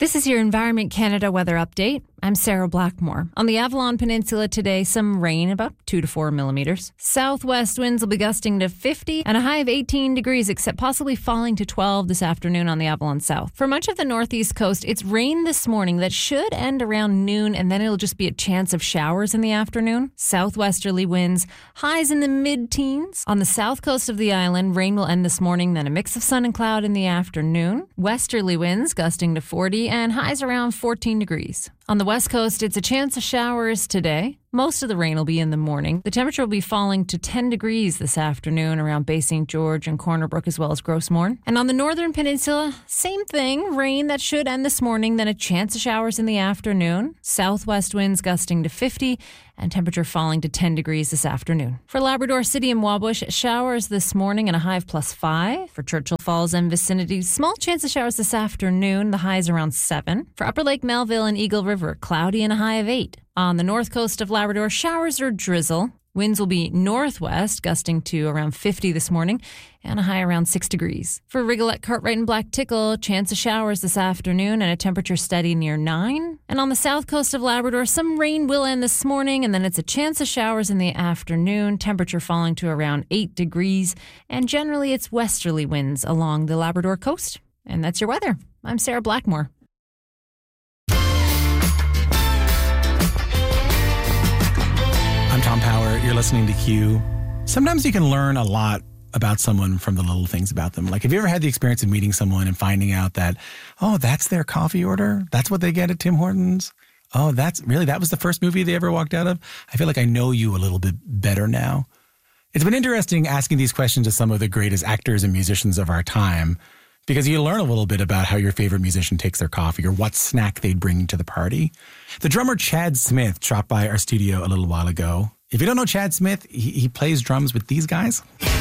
This is your Environment Canada weather update. I'm Sarah Blackmore. On the Avalon Peninsula today, some rain, about 2 to 4 millimeters. Southwest winds will be gusting to 50 and a high of 18 degrees, except possibly falling to 12 this afternoon on the Avalon South. For much of the northeast coast, it's rain this morning that should end around noon, and then it'll just be a chance of showers in the afternoon. Southwesterly winds, highs in the mid-teens. On the south coast of the island, rain will end this morning, then a mix of sun and cloud in the afternoon. Westerly winds gusting to 40 and highs around 14 degrees. On the west coast, it's a chance of showers today. Most of the rain will be in the morning. The temperature will be falling to 10 degrees this afternoon around Bay St. George and Corner Brook as well as Gros Morne. And on the northern peninsula, same thing. Rain that should end this morning, then a chance of showers in the afternoon. Southwest winds gusting to 50 and temperature falling to 10 degrees this afternoon. For Labrador City and Wabush, showers this morning and a high of +5. For Churchill Falls and vicinity, small chance of showers this afternoon. The high is around 7. For Upper Lake Melville and Eagle River, cloudy and a high of 8. On the north coast of Labrador, showers or drizzle. Winds will be northwest, gusting to around 50 this morning, and a high around 6 degrees. For Rigolette, Cartwright, and Black Tickle, chance of showers this afternoon and a temperature steady near 9. And on the south coast of Labrador, some rain will end this morning, and then it's a chance of showers in the afternoon, temperature falling to around 8 degrees, and generally it's westerly winds along the Labrador coast. And that's your weather. I'm Sarah Blackmore. I'm Tom Power. You're listening to Q. Sometimes you can learn a lot about someone from the little things about them. Like, have you ever had the experience of meeting someone and finding out that, oh, that's their coffee order? That's what they get at Tim Hortons? Oh, that was the first movie they ever walked out of? I feel like I know you a little bit better now. It's been interesting asking these questions to some of the greatest actors and musicians of our time, because you learn a little bit about how your favorite musician takes their coffee or what snack they'd bring to the party. The drummer Chad Smith dropped by our studio a little while ago. If you don't know Chad Smith, he plays drums with these guys.